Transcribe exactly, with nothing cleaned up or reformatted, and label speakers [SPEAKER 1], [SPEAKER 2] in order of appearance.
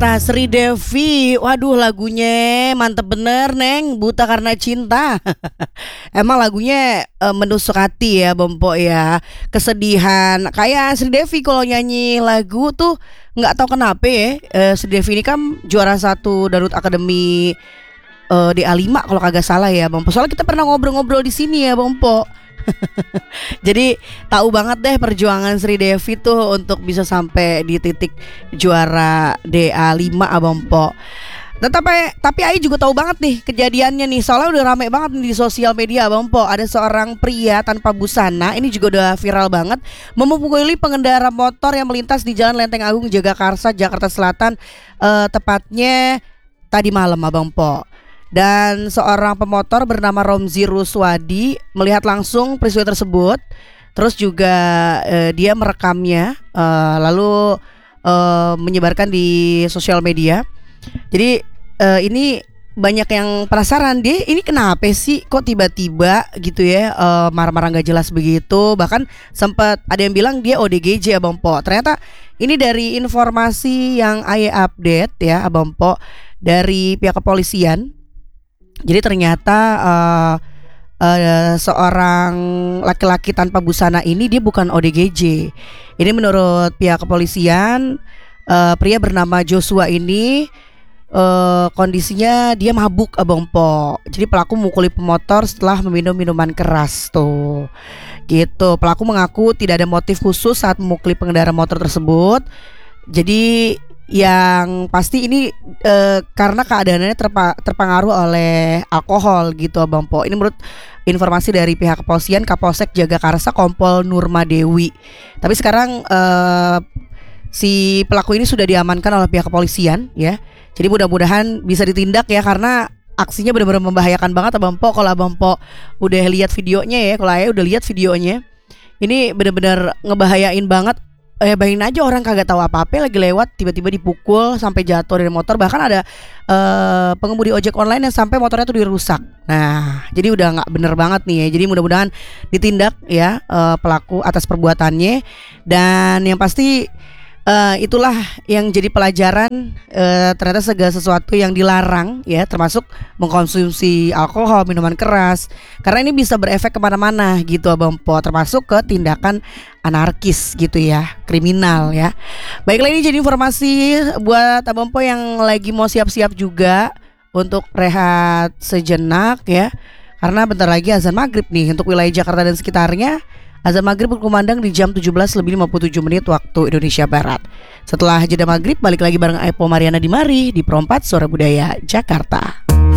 [SPEAKER 1] kata Sri Devi. Waduh, lagunya mantep bener Neng, Buta Karena Cinta. Emang lagunya e, menusuk hati ya Bompo ya. Kesedihan. Kayak Sri Devi kalau nyanyi lagu tuh nggak tahu kenapa ya, e, Sri Devi ini kan juara satu Darut Akademi e, D A lima kalau kagak salah ya Bompo. Soalnya kita pernah ngobrol-ngobrol di sini ya Bompo. Jadi tahu banget deh perjuangan Sri Devi tuh untuk bisa sampai di titik juara D A lima Abang Po. Tetapi tapi Ai juga tahu banget nih kejadiannya nih. Soalnya udah rame banget nih di sosial media Abang Po. Ada seorang pria tanpa busana, ini juga udah viral banget, memukuli pengendara motor yang melintas di Jalan Lenteng Agung Jagakarsa, Jakarta Selatan, eh, tepatnya tadi malam Abang Po. Dan seorang pemotor bernama Romzi Ruswadi melihat langsung peristiwa tersebut. Terus juga eh, dia merekamnya, eh, lalu eh, menyebarkan di sosial media. Jadi eh, ini banyak yang penasaran, dia ini kenapa sih kok tiba-tiba gitu ya eh, marah-marah gak jelas begitu. Bahkan sempat ada yang bilang dia O D G J Abang Po. Ternyata ini dari informasi yang Ayah update ya Abang Po, dari pihak kepolisian. Jadi ternyata uh, uh, seorang laki-laki tanpa busana ini dia bukan O D G J. Ini menurut pihak kepolisian, uh, pria bernama Joshua ini uh, kondisinya dia mabuk Abang Po. Jadi pelaku memukuli pemotor setelah meminum minuman keras tuh. Gitu. Pelaku mengaku tidak ada motif khusus saat memukuli pengendara motor tersebut. Jadi yang pasti ini e, karena keadaannya terpa, terpengaruh oleh alkohol gitu Abang Po. Ini menurut informasi dari pihak kepolisian Kapolsek Jagakarsa Kompol Nurma Dewi. Tapi sekarang e, si pelaku ini sudah diamankan oleh pihak kepolisian ya. Jadi mudah-mudahan bisa ditindak ya, karena aksinya benar-benar membahayakan banget Abang Po. Kalau Abang Po udah lihat videonya ya, kalau Ayah udah lihat videonya, ini benar-benar ngebahayain banget. Eh bayangin aja orang kagak tahu apa-apa lagi lewat tiba-tiba dipukul sampai jatuh dari motor. Bahkan ada uh, pengemudi ojek online yang sampai motornya tuh dirusak. Nah, jadi udah nggak bener banget nih ya. Jadi mudah-mudahan ditindak ya uh, pelaku atas perbuatannya. Dan yang pasti uh, itulah yang jadi pelajaran, uh, ternyata segala sesuatu yang dilarang ya, termasuk mengkonsumsi alkohol, minuman keras, karena ini bisa berefek kemana-mana gitu Abang Po, termasuk ke tindakan anarkis gitu ya, kriminal ya. Baiklah, ini jadi informasi buat Abang Po yang lagi mau siap-siap juga untuk rehat sejenak ya, karena bentar lagi azan maghrib nih untuk wilayah Jakarta dan sekitarnya. Azan maghrib berkumandang di jam tujuh belas lebih lima puluh tujuh menit waktu Indonesia Barat. Setelah jeda maghrib balik lagi bareng Aipo Mariana di Mari di Pro empat Suara Budaya Jakarta.